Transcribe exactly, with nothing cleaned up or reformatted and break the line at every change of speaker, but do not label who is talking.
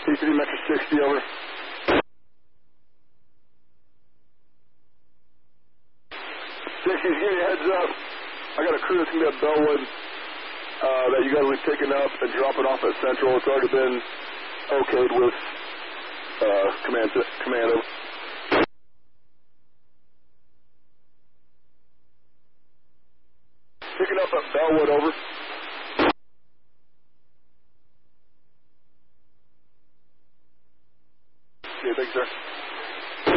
P C D Metro sixty, over. sixty's getting a heads up. I got a crew that's going to be at Bellwood uh, that you guys will be picking up and dropping off at Central. It's already been okayed with uh, command, commando. Picking up at Bellwood, over.